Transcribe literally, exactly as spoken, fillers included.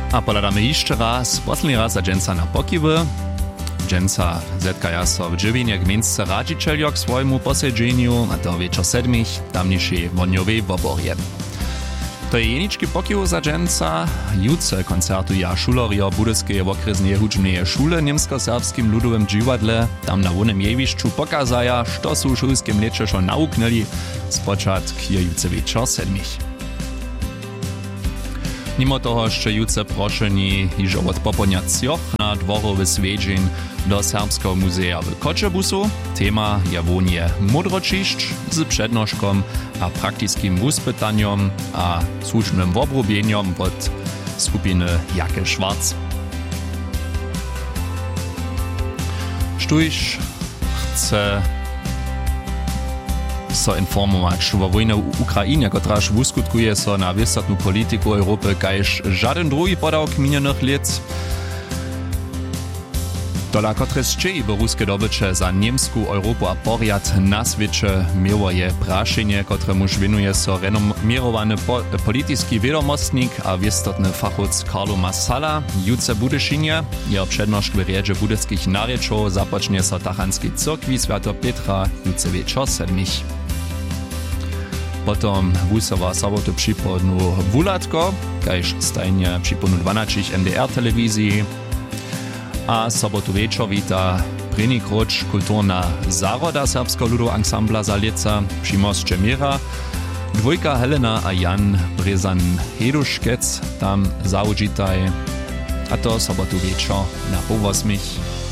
A poladamy jeszcze raz, posledný raz za dženca na pokiwy. Dženca zetkaja so w dźěwinie gmieńsce radzicieljo k swojemu posedźeniu, a to wieczor sedmich, tamniejszej woniowej woborje. To je jenički pokiv za dženca, jutce koncertuja šulerjo Budyskeje okresneje hudžbneje šule Niemsko-serbskim ludowym dźiwadle, tam na wonym jewišću pokazaja, što su v šulskim lecie šo nauknili, spočatk je jutce wieczor sedmich. Mimo toho, že jutce prošení již od popołudnia cioch na dvorowy svedźeń do Serbskiego muzea w Koczebusu. Tema je wonie mudročišć z přednoškom a praktiskim wuspytanjom a słusznym wobrobienjom od skupiny Jake Schwarz. Štuž chce so informować o wojnie w Ukrainie, kotraż wuskutkuje so na wysotną polityku Europy, kajż żaden drugi podałk minionych lat. Dola kotres čeji by ruske dobycze za niemsku Europu a porjad na sviče miło je prašenje, kotremuž winuje so renomierowany po polityski wiadomostnik a wiestotny fachoc Carlo Massala. Jutce Budyšinie je přednošk w rjedźe budyskich narječov započne so Tachanskiej cyrkwi Święto Petra jutce wieczor sedmich. Potom wusowa sobotu připodnu wulatko, kajž stajnie připodnu dwanaście M D R telewizji. A sobotu wieczor wita preni kroč kulturna zaroda Serbskiego ludu ansambla Zalica przy moście Mira. Dwójka Helena a Jan Brezan Heduškec tam zaudžitaj. A to sobotu wieczor na pół ósmich.